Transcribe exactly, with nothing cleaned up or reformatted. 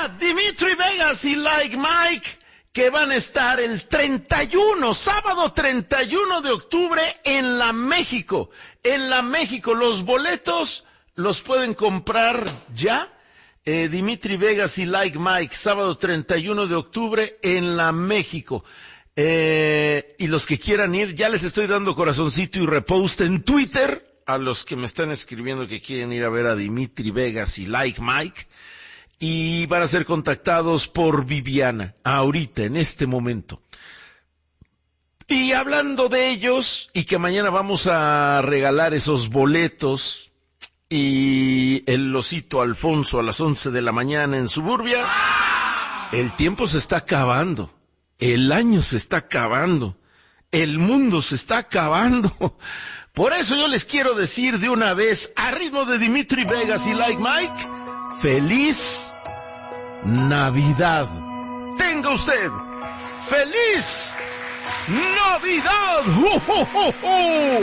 Dimitri Vegas y Like Mike, que van a estar el treinta y uno, sábado treinta y uno de octubre en la México. En la México, los boletos los pueden comprar ya. Eh, Dimitri Vegas y Like Mike, sábado treinta y uno de octubre en la México. Eh, y los que quieran ir, ya les estoy dando corazoncito y repost en Twitter a los que me están escribiendo que quieren ir a ver a Dimitri Vegas y Like Mike. Y van a ser contactados por Viviana, ahorita, en este momento. Y hablando de ellos, y que mañana vamos a regalar esos boletos, y el osito Alfonso a las once de la mañana en Suburbia, el tiempo se está acabando, el año se está acabando, el mundo se está acabando. Por eso yo les quiero decir de una vez, a ritmo de Dimitri Vegas y Like Mike, ¡feliz Navidad! Tenga usted ¡feliz Navidad! ¡Uh, uh, uh, uh!